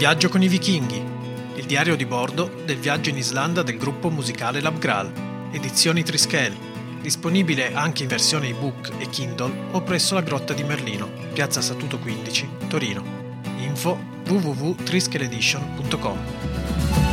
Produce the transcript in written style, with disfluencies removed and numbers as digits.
Viaggio con i vichinghi, il diario di bordo del viaggio in Islanda del gruppo musicale Labgral, edizioni Trischel, disponibile anche in versione ebook e Kindle o presso la Grotta di Merlino, Piazza Statuto 15, Torino. Info www.trischeledition.com.